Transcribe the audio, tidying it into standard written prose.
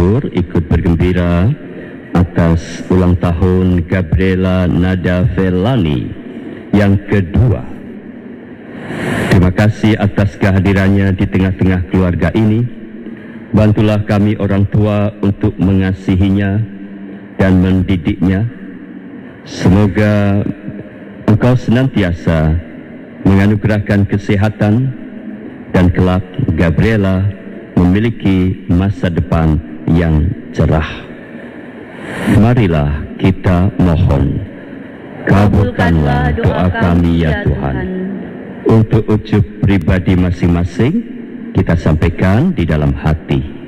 bersyukur, ikut bergembira atas ulang tahun Gabriela Nada Vellani yang kedua. Terima kasih atas kehadirannya di tengah-tengah keluarga ini. Bantulah kami orang tua untuk mengasihinya dan mendidiknya. Semoga Engkau senantiasa menganugerahkan kesehatan dan kelak Gabriela memiliki masa depan yang cerah. Marilah kita mohon, kabulkanlah doa kami ya Tuhan. Untuk ujub pribadi masing-masing, kita sampaikan di dalam hati.